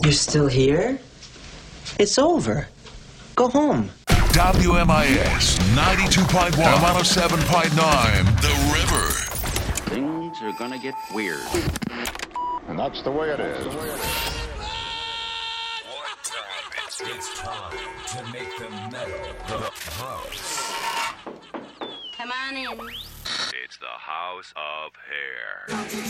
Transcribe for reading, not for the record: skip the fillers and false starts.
You're still here? It's over. Go home. WMIS 92.1 and 107.9 The River. Things are gonna get weird. And that's the way it is. It's time to make the metal the house. Come on in. It's the House of Hair.